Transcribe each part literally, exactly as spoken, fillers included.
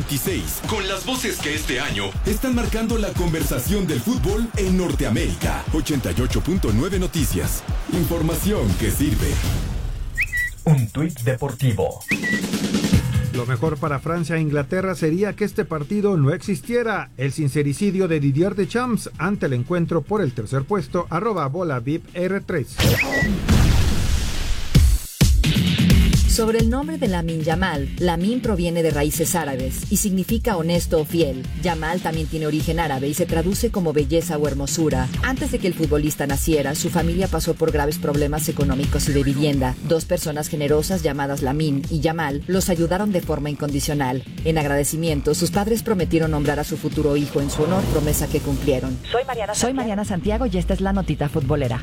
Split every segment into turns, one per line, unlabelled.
veintiséis, con las voces que este año están marcando la conversación del fútbol en Norteamérica. ochenta y ocho punto nueve Noticias. Información que sirve.
Un tuit deportivo.
Lo mejor para Francia e Inglaterra sería que este partido no existiera. El sincericidio de Didier Deschamps ante el encuentro por el tercer puesto, arroba bola V I P R tres.
Sobre el nombre de Lamine Yamal, Lamine proviene de raíces árabes y significa honesto o fiel. Yamal también tiene origen árabe y se traduce como belleza o hermosura. Antes de que el futbolista naciera, su familia pasó por graves problemas económicos y de vivienda. Dos personas generosas llamadas Lamine y Yamal los ayudaron de forma incondicional. En agradecimiento, sus padres prometieron nombrar a su futuro hijo en su honor, promesa que cumplieron.
Soy Mariana
Soy Mariana Santiago y esta es la notita futbolera.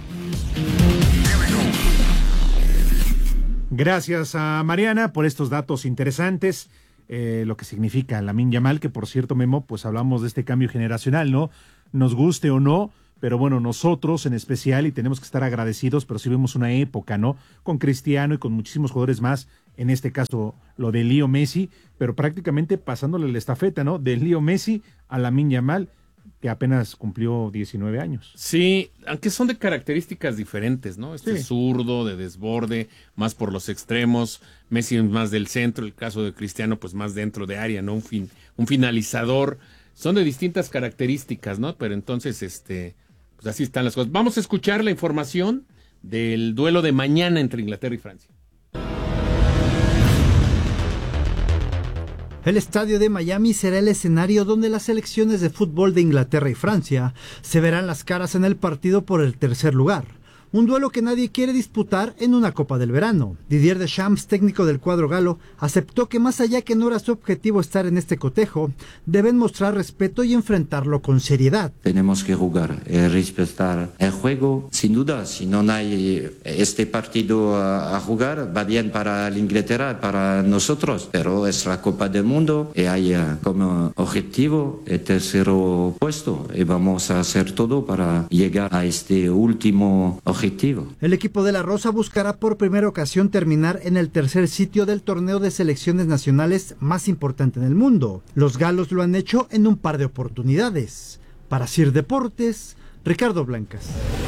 Gracias a Mariana por estos datos interesantes, eh, lo que significa Lamine Yamal, que por cierto, Memo, pues hablamos de este cambio generacional, ¿no? Nos guste o no, pero bueno, nosotros en especial, y tenemos que estar agradecidos, pero sí vemos una época, ¿no? Con Cristiano y con muchísimos jugadores más, en este caso lo de Leo Messi, pero prácticamente pasándole la estafeta, ¿no? De Leo Messi a Lamine Yamal, que apenas cumplió diecinueve años.
Sí, aunque son de características diferentes, ¿no? Este
Sí.
zurdo, de desborde, más por los extremos, Messi es más del centro, el caso de Cristiano, pues más dentro de área, ¿no? Un, fin, un finalizador, son de distintas características, ¿no? Pero entonces, este, pues así están las cosas. Vamos a escuchar la información del duelo de mañana entre Inglaterra y Francia.
El estadio de Miami será el escenario donde las selecciones de fútbol de Inglaterra y Francia se verán las caras en el partido por el tercer lugar. Un duelo que nadie quiere disputar en una Copa del Verano. Didier Deschamps, técnico del cuadro galo, aceptó que más allá que no era su objetivo estar en este cotejo, deben mostrar respeto y enfrentarlo con seriedad.
Tenemos que jugar y respetar el juego, sin duda. Si no hay este partido a, a jugar, va bien para la Inglaterra, para nosotros, pero es la Copa del Mundo y hay uh, como objetivo el tercer puesto y vamos a hacer todo para llegar a este último objetivo.
El equipo de la Rosa buscará por primera ocasión terminar en el tercer sitio del torneo de selecciones nacionales más importante en el mundo. Los galos lo han hecho en un par de oportunidades. Para Sir Deportes, Ricardo Blancas.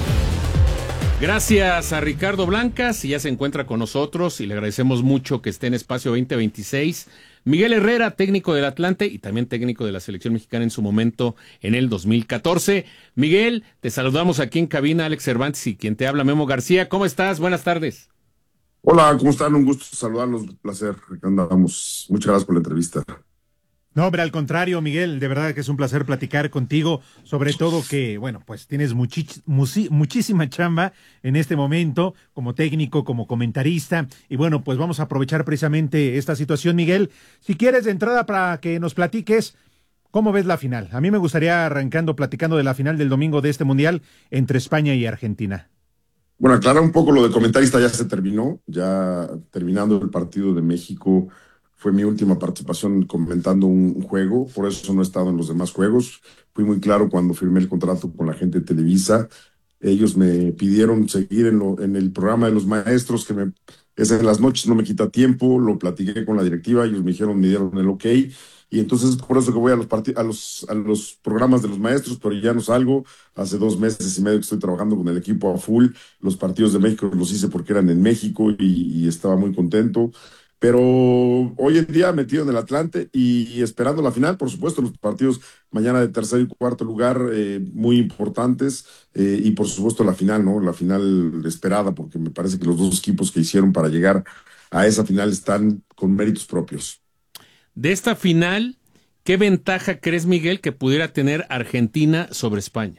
Gracias a Ricardo Blancas, y ya se encuentra con nosotros, y le agradecemos mucho que esté en Espacio veinte veintiséis. Miguel Herrera, técnico del Atlante y también técnico de la selección mexicana en su momento en el dos mil catorce. Miguel, te saludamos aquí en cabina, Alex Cervantes y quien te habla, Memo García. ¿Cómo estás? Buenas tardes.
Hola, ¿cómo están? Un gusto saludarlos, un placer. Acá andamos. Muchas gracias por la entrevista.
No, hombre, al contrario, Miguel, de verdad que es un placer platicar contigo, sobre todo que, bueno, pues tienes muchich, musi, muchísima chamba en este momento, como técnico, como comentarista, y bueno, pues vamos a aprovechar precisamente esta situación, Miguel. Si quieres de entrada para que nos platiques, ¿cómo ves la final? A mí me gustaría arrancando platicando de la final del domingo de este Mundial entre España y Argentina.
Bueno, aclarar un poco lo de comentarista, ya se terminó, ya terminando el partido de México. Fue mi última participación comentando un juego, por eso no he estado en los demás juegos. Fui muy claro cuando firmé el contrato con la gente de Televisa. Ellos me pidieron seguir en, lo, en el programa de los maestros, que me, es en las noches, no me quita tiempo. Lo platiqué con la directiva, ellos me dijeron, me dieron el ok. Y entonces por eso que voy a los, a los, a los programas de los maestros, pero ya no salgo. Hace dos meses y medio que estoy trabajando con el equipo a full. Los partidos de México los hice porque eran en México y, y estaba muy contento. Pero hoy en día metido en el Atlante y esperando la final, por supuesto, los partidos mañana de tercer y cuarto lugar eh, muy importantes eh, y por supuesto la final, ¿no? La final esperada, porque me parece que los dos equipos que hicieron para llegar a esa final están con méritos propios.
De esta final, ¿qué ventaja crees, Miguel, que pudiera tener Argentina sobre España?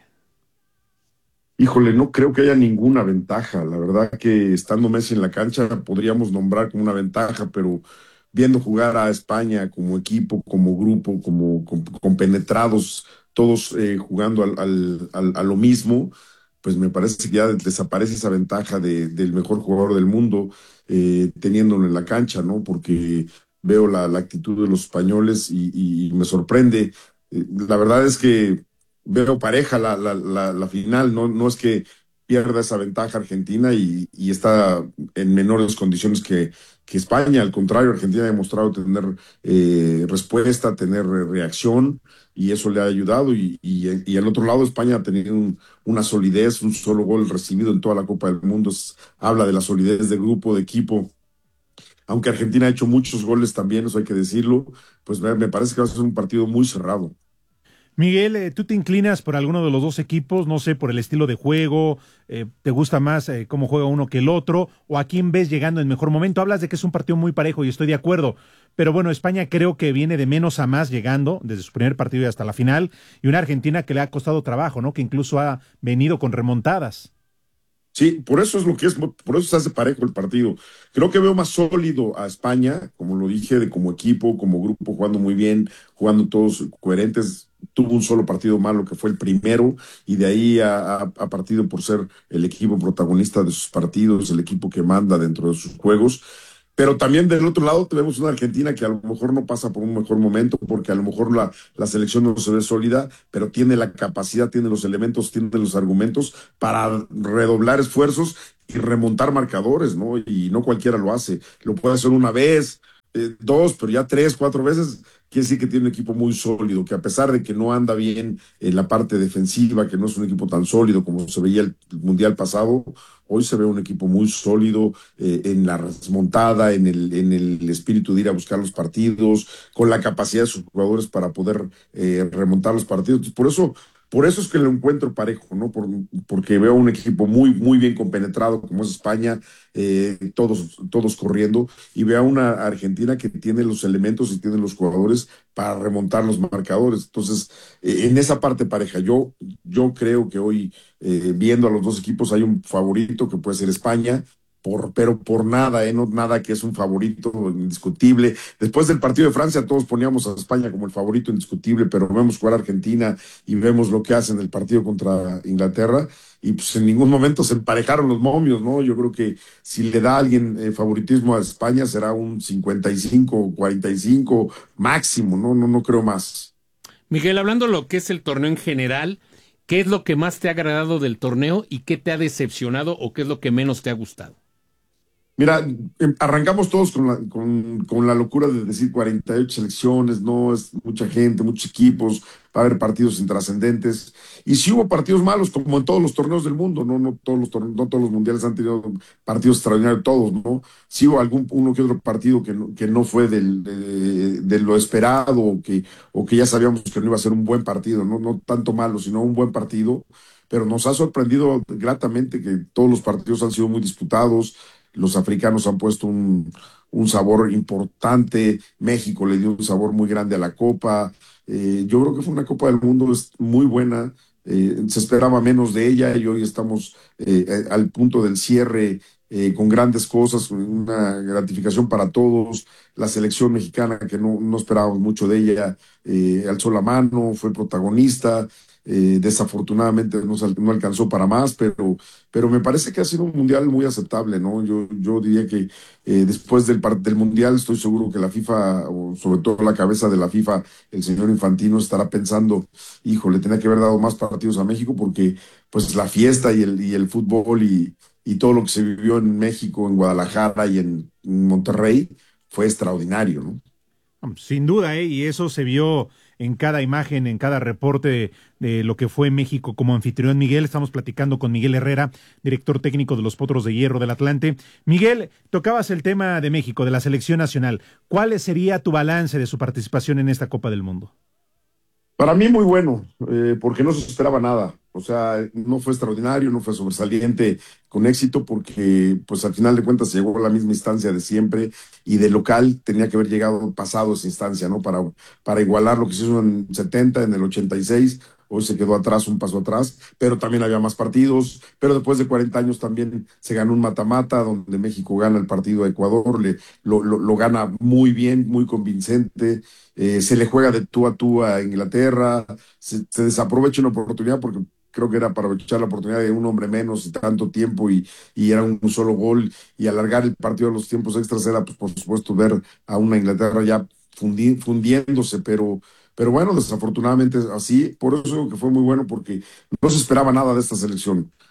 Híjole, no creo que haya ninguna ventaja. La verdad que estando Messi en la cancha podríamos nombrar como una ventaja, pero viendo jugar a España como equipo, como grupo, como compenetrados, todos eh, jugando al, al, al, a lo mismo, pues me parece que ya desaparece esa ventaja de, del mejor jugador del mundo eh, teniéndolo en la cancha, ¿no? Porque veo la, la actitud de los españoles y, y me sorprende. Eh, la verdad es que veo pareja la, la, la, la final, no, no es que pierda esa ventaja Argentina y, y está en menores condiciones que, que España. Al contrario, Argentina ha demostrado tener eh, respuesta, tener reacción, y eso le ha ayudado. Y, y, y al otro lado, España ha tenido un, una solidez, un solo gol recibido en toda la Copa del Mundo. Es, habla de la solidez de grupo, de equipo. Aunque Argentina ha hecho muchos goles también, eso hay que decirlo, pues me, me parece que va a ser un partido muy cerrado.
Miguel, eh, ¿tú te inclinas por alguno de los dos equipos? No sé, por el estilo de juego, eh, ¿te gusta más eh, cómo juega uno que el otro? ¿O a quién ves llegando en mejor momento? Hablas de que es un partido muy parejo y estoy de acuerdo, pero bueno, España creo que viene de menos a más llegando desde su primer partido y hasta la final, y una Argentina que le ha costado trabajo, ¿no? Que incluso ha venido con remontadas.
Sí, por eso es lo que es, por eso se hace parejo el partido. Creo que veo más sólido a España, como lo dije, de como equipo, como grupo, jugando muy bien, jugando todos coherentes. Tuvo un solo partido malo que fue el primero, y de ahí ha, ha, ha partido por ser el equipo protagonista de sus partidos, el equipo que manda dentro de sus juegos. Pero también del otro lado tenemos una Argentina que a lo mejor no pasa por un mejor momento, porque a lo mejor la, la selección no se ve sólida, pero tiene la capacidad, tiene los elementos, tiene los argumentos para redoblar esfuerzos y remontar marcadores, ¿no? Y no cualquiera lo hace. Lo puede hacer una vez, eh, dos, pero ya tres, cuatro veces. Quiere decir que tiene un equipo muy sólido, que a pesar de que no anda bien en la parte defensiva, que no es un equipo tan sólido como se veía el Mundial pasado, hoy se ve un equipo muy sólido eh, en la remontada, en el, en el espíritu de ir a buscar los partidos, con la capacidad de sus jugadores para poder eh, remontar los partidos. Entonces, por eso, por eso es que lo encuentro parejo, ¿no? Por, porque veo un equipo muy, muy bien compenetrado, como es España, eh, todos, todos corriendo, y veo una Argentina que tiene los elementos y tiene los jugadores para remontar los marcadores. Entonces, eh, en esa parte pareja, yo, yo creo que hoy, eh, viendo a los dos equipos, hay un favorito que puede ser España, por, pero por nada, ¿eh? No, nada que es un favorito indiscutible. Después del partido de Francia, todos poníamos a España como el favorito indiscutible, pero vemos jugar a Argentina y vemos lo que hacen en el partido contra Inglaterra, y pues en ningún momento se emparejaron los momios, ¿no? Yo creo que si le da a alguien eh, favoritismo a España, será un cincuenta y cinco, cuarenta y cinco máximo, ¿no? No, no creo más.
Miguel, hablando de lo que es el torneo en general, ¿qué es lo que más te ha agradado del torneo y qué te ha decepcionado o qué es lo que menos te ha gustado?
Mira, arrancamos todos con la, con, con la locura de decir cuarenta y ocho selecciones, no es mucha gente, muchos equipos, va a haber partidos intrascendentes. Y sí hubo partidos malos, como en todos los torneos del mundo, no, no todos los torneos, no todos los mundiales han tenido partidos extraordinarios, todos, ¿no? Sí hubo algún uno que otro partido que no, que no fue del, de, de lo esperado, o que, o que ya sabíamos que no iba a ser un buen partido, no, no tanto malo, sino un buen partido. Pero nos ha sorprendido gratamente que todos los partidos han sido muy disputados. Los africanos han puesto un, un sabor importante. México le dio un sabor muy grande a la Copa. Eh, yo creo que fue una Copa del Mundo es muy buena. Eh, se esperaba menos de ella y hoy estamos eh, al punto del cierre eh, con grandes cosas, una gratificación para todos. La selección mexicana, que no, no esperábamos mucho de ella, eh, alzó la mano, fue protagonista. Eh, desafortunadamente no, no alcanzó para más, pero, pero me parece que ha sido un mundial muy aceptable, ¿no? Yo, yo diría que eh, después del, del mundial estoy seguro que la FIFA, o sobre todo la cabeza de la FIFA, el señor Infantino, estará pensando, hijo, le tenía que haber dado más partidos a México, porque pues la fiesta y el, y el fútbol y, y todo lo que se vivió en México, en Guadalajara y en, en Monterrey fue extraordinario, ¿no?
Sin duda, ¿eh? Y eso se vio en cada imagen, en cada reporte de, de lo que fue México como anfitrión. Miguel, estamos platicando con Miguel Herrera, director técnico de los Potros de Hierro del Atlante. Miguel, tocabas el tema de México, de la selección nacional. ¿Cuál sería tu balance de su participación en esta Copa del Mundo?
Para mí muy bueno, eh, porque no se esperaba nada. O sea, no fue extraordinario, no fue sobresaliente con éxito, porque pues al final de cuentas llegó a la misma instancia de siempre, y de local tenía que haber llegado pasado esa instancia, ¿no? Para, para igualar lo que se hizo en setenta, en el ochenta y seis, hoy se quedó atrás, un paso atrás, pero también había más partidos, pero después de cuarenta años también se ganó un mata-mata, donde México gana el partido a Ecuador, le, lo, lo, lo gana muy bien, muy convincente, eh, se le juega de tú a tú a Inglaterra, se, se desaprovecha una oportunidad, porque creo que era para aprovechar la oportunidad de un hombre menos y tanto tiempo, y, y era un, un solo gol, y alargar el partido a los tiempos extras era, pues, por supuesto, ver a una Inglaterra ya fundi, fundiéndose, pero, pero bueno, desafortunadamente así. Por eso digo que fue muy bueno, porque no se esperaba nada de esta selección.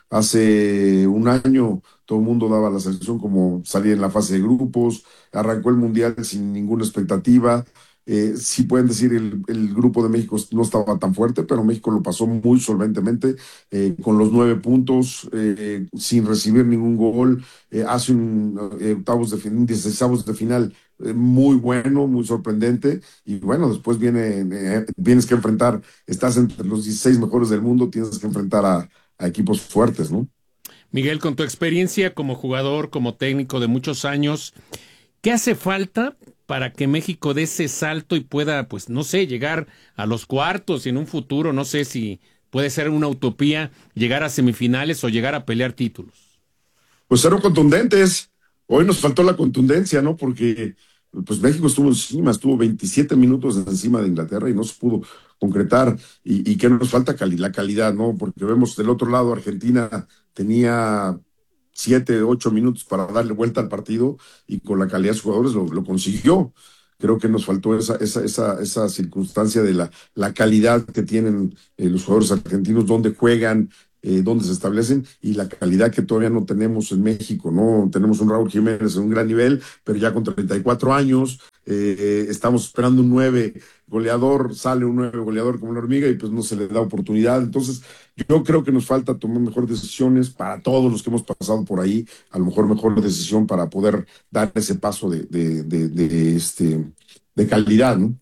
Hace un año todo el mundo daba la selección como salía en la fase de grupos, arrancó el Mundial sin ninguna expectativa. Eh, sí pueden decir el, el grupo de México no estaba tan fuerte, pero México lo pasó muy solventemente, eh, con los nueve puntos, eh, sin recibir ningún gol, eh, hace un eh, octavos de fin, dieciseisavos de final eh, muy bueno, muy sorprendente, y bueno, después viene, eh, tienes que enfrentar, estás entre los dieciséis mejores del mundo, tienes que enfrentar a, a equipos fuertes, ¿no?
Miguel, con tu experiencia como jugador, como técnico de muchos años, ¿qué hace falta para que México dé ese salto y pueda, pues, no sé, llegar a los cuartos y en un futuro, no sé si puede ser una utopía, llegar a semifinales o llegar a pelear títulos?
Pues fueron contundentes. Hoy nos faltó la contundencia, ¿no? Porque pues México estuvo encima, estuvo veintisiete minutos encima de Inglaterra y no se pudo concretar. ¿Y, y qué nos falta? Cali- la calidad, ¿no? Porque vemos del otro lado, Argentina tenía siete, ocho minutos para darle vuelta al partido y con la calidad de sus jugadores lo, lo consiguió. Creo que nos faltó esa, esa, esa, esa circunstancia de la, la calidad que tienen eh, los jugadores argentinos, dónde juegan, eh, dónde se establecen, y la calidad que todavía no tenemos en México, ¿no? Tenemos un Raúl Jiménez en un gran nivel, pero ya con treinta y cuatro años, eh, eh, estamos esperando un nueve goleador, sale un nueve goleador como una hormiga y pues no se le da oportunidad. Entonces, yo creo que nos falta tomar mejores decisiones para todos los que hemos pasado por ahí, a lo mejor mejor decisión para poder dar ese paso de, de, de, de, este, de calidad, ¿no?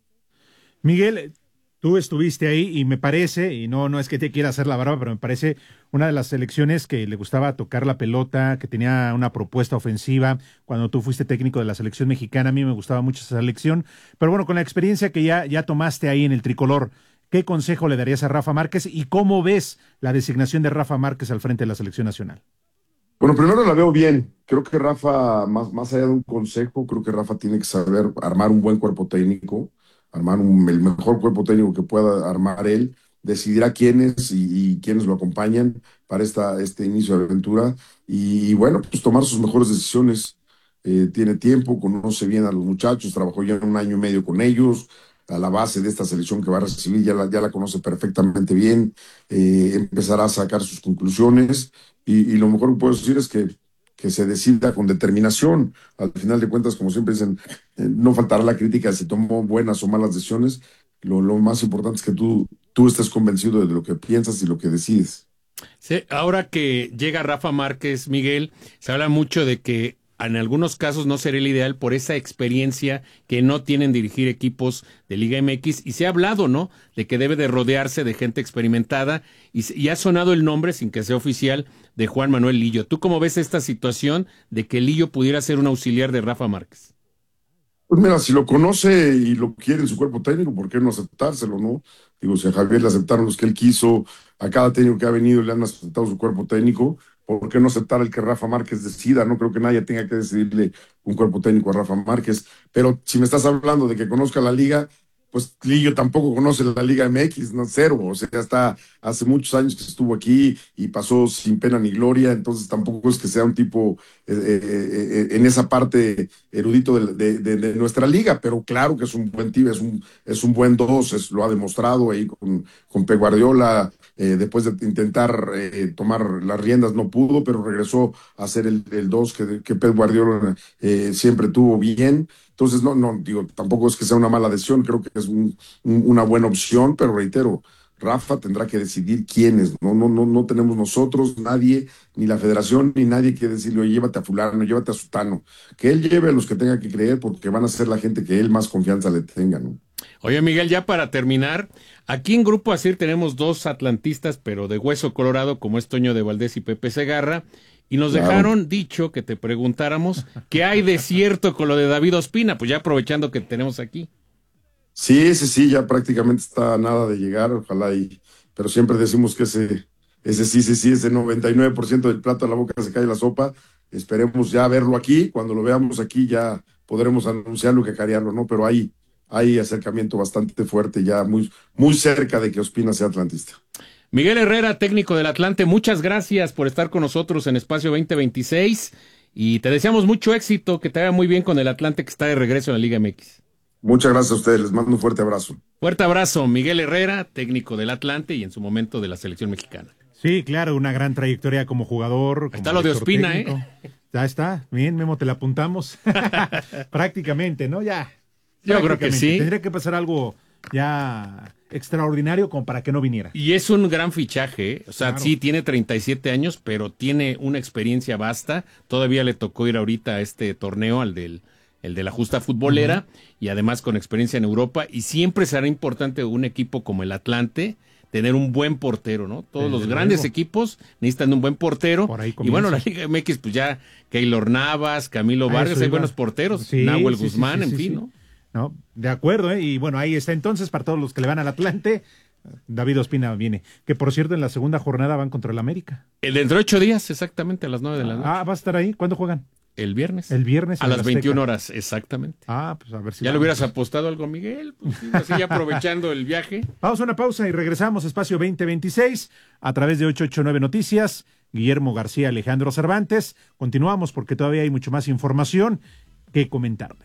Miguel, tú estuviste ahí y me parece, y no, no es que te quiera hacer la barba, pero me parece una de las selecciones que le gustaba tocar la pelota, que tenía una propuesta ofensiva. Cuando tú fuiste técnico de la selección mexicana, a mí me gustaba mucho esa selección. Pero bueno, con la experiencia que ya, ya tomaste ahí en el tricolor, ¿qué consejo le darías a Rafa Márquez y cómo ves la designación de Rafa Márquez al frente de la selección nacional?
Bueno, primero la veo bien. Creo que Rafa, más, más allá de un consejo, creo que Rafa tiene que saber armar un buen cuerpo técnico, armar un- el mejor cuerpo técnico que pueda armar él, decidirá quiénes y, y quiénes lo acompañan para esta, este inicio de aventura y, y bueno, pues tomar sus mejores decisiones. Eh, tiene tiempo, conoce bien a los muchachos, trabajó ya un año y medio con ellos, a la base de esta selección que va a recibir, ya la, ya la conoce perfectamente bien, eh, empezará a sacar sus conclusiones y, y lo mejor que puedo decir es que, que se decida con determinación. Al final de cuentas, como siempre dicen, eh, no faltará la crítica si tomó buenas o malas decisiones. Lo, lo más importante es que tú, tú estés convencido de lo que piensas y lo que decides.
Sí, ahora que llega Rafa Márquez, Miguel, se habla mucho de que en algunos casos no sería el ideal por esa experiencia que no tienen dirigir equipos de Liga M X, y se ha hablado, ¿no?, de que debe de rodearse de gente experimentada, y, y ha sonado el nombre, sin que sea oficial, de Juan Manuel Lillo. ¿Tú cómo ves esta situación de que Lillo pudiera ser un auxiliar de Rafa Márquez?
Pues mira, si lo conoce y lo quiere en su cuerpo técnico, ¿por qué no aceptárselo, no? Digo, si a Javier le aceptaron los que él quiso, a cada técnico que ha venido le han aceptado su cuerpo técnico, ¿por qué no aceptar el que Rafa Márquez decida? No creo que nadie tenga que decidirle un cuerpo técnico a Rafa Márquez, pero si me estás hablando de que conozca la liga, pues Lillo tampoco conoce la Liga M X, no, cero, o sea, está hace muchos años que estuvo aquí y pasó sin pena ni gloria, entonces tampoco es que sea un tipo eh, eh, eh, en esa parte erudito de, de, de, de nuestra liga, pero claro que es un buen tipo, es un, es un buen dos, es, lo ha demostrado ahí con, con Pep Guardiola, eh, después de intentar eh, tomar las riendas no pudo, pero regresó a ser el, el dos que, que Pep Guardiola eh, siempre tuvo bien. Entonces, no, no, digo, tampoco es que sea una mala decisión, creo que es un, un, una buena opción, pero reitero, Rafa tendrá que decidir quiénes, no, no, no, no tenemos nosotros, nadie, ni la federación, ni nadie que decirle, oye, llévate a fulano, llévate a sutano, que él lleve a los que tenga que creer, porque van a ser la gente que él más confianza le tenga, ¿no?
Oye, Miguel, ya para terminar, aquí en Grupo Asir tenemos dos atlantistas, pero de hueso colorado, como es Toño de Valdés y Pepe Segarra, y nos
Claro.
dejaron dicho que te preguntáramos qué hay de cierto con lo de David Ospina, pues ya aprovechando que tenemos aquí.
Sí, ese sí, ya prácticamente está a nada de llegar, ojalá y, pero siempre decimos que ese, ese sí, sí, sí, ese noventa y nueve por ciento del plato a la boca se cae la sopa, esperemos ya verlo aquí, cuando lo veamos aquí ya podremos anunciarlo y cacarearlo, ¿no? Pero hay, hay acercamiento bastante fuerte, ya muy, muy cerca de que Ospina sea atlantista.
Miguel Herrera, técnico del Atlante, muchas gracias por estar con nosotros en Espacio veinte veintiséis y te deseamos mucho éxito, que te vaya muy bien con el Atlante que está de regreso en la Liga M X.
Muchas gracias a ustedes, les mando un fuerte abrazo.
Fuerte abrazo, Miguel Herrera, técnico del Atlante y en su momento de la selección mexicana.
Sí, claro, una gran trayectoria como jugador. Como
está lo de Ospina, técnico. ¿eh?
Ya está, bien, Memo, te la apuntamos. Prácticamente, ¿no? Ya.
Yo creo que sí.
Tendría que pasar algo ya extraordinario como para que no viniera.
Y es un gran fichaje, ¿eh? O sea, claro. Sí, tiene treinta y siete años, pero tiene una experiencia vasta. Todavía le tocó ir ahorita a este torneo, al del el de la justa futbolera, uh-huh. y además con experiencia en Europa. Y siempre será importante un equipo como el Atlante tener un buen portero, ¿no? Todos Desde los grandes luego. equipos necesitan un buen portero. Y bueno, la Liga M X, pues ya Keylor Navas, Camilo ah, Vargas, hay buenos porteros, sí, Nahuel sí, Guzmán, sí, sí, en sí, fin, sí. ¿no?
No, de acuerdo, ¿eh? Y bueno, ahí está entonces para todos los que le van al Atlante. David Ospina viene, que por cierto en la segunda jornada van contra el América.
El dentro de ocho días, exactamente, a las nueve de la noche.
Ah, ¿va a estar ahí? ¿Cuándo juegan?
El viernes.
El viernes.
A las veintiuna horas, exactamente.
Ah, pues a ver si...
¿Ya le hubieras apostado algo, Miguel? Pues sí, así ya aprovechando el viaje.
Vamos a una pausa y regresamos, Espacio veinte veintiséis, a través de ochocientos ochenta y nueve Noticias. Guillermo García, Alejandro Cervantes. Continuamos porque todavía hay mucho más información que comentarles.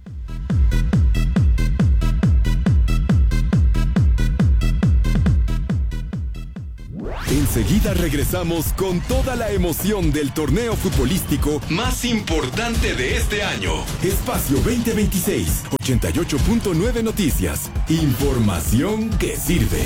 Enseguida regresamos con toda la emoción del torneo futbolístico más importante de este año. Espacio veinte veintiséis, ochenta y ocho punto nueve Noticias. Información que sirve.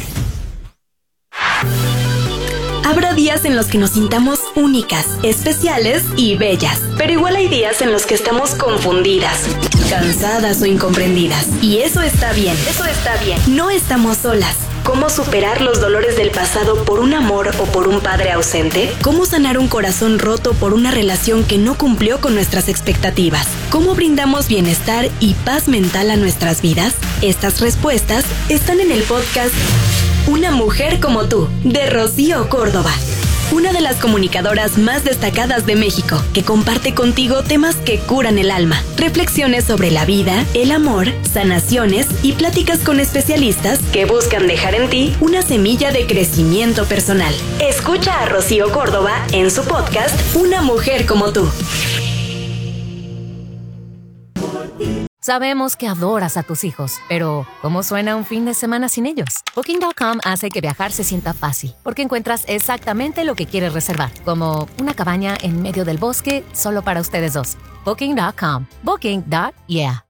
Habrá días en los que nos sintamos únicas, especiales y bellas. Pero igual hay días en los que estamos confundidas, cansadas o incomprendidas. Y eso está bien, eso está bien. No estamos solas. ¿Cómo superar los dolores del pasado por un amor o por un padre ausente? ¿Cómo sanar un corazón roto por una relación que no cumplió con nuestras expectativas? ¿Cómo brindamos bienestar y paz mental a nuestras vidas? Estas respuestas están en el podcast Una mujer como tú, de Rocío Córdoba. Una de las comunicadoras más destacadas de México, que comparte contigo temas que curan el alma, reflexiones sobre la vida, el amor, sanaciones y pláticas con especialistas que buscan dejar en ti una semilla de crecimiento personal. Escucha a Rocío Córdoba en su podcast Una mujer como tú.
Sabemos que adoras a tus hijos, pero ¿cómo suena un fin de semana sin ellos? Booking punto com hace que viajar se sienta fácil, porque encuentras exactamente lo que quieres reservar, como una cabaña en medio del bosque solo para ustedes dos. Booking punto com. Booking. Yeah.